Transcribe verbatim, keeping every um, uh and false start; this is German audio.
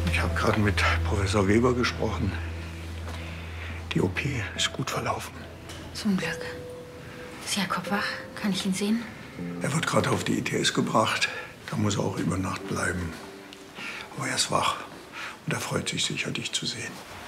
Ich habe gerade mit Professor Weber gesprochen. Die O P ist gut verlaufen. Zum Glück. Ist Jakob wach? Kann ich ihn sehen? Er wird gerade auf die I T S gebracht. Da muss er auch über Nacht bleiben. Aber er ist wach und er freut sich sicher, dich zu sehen.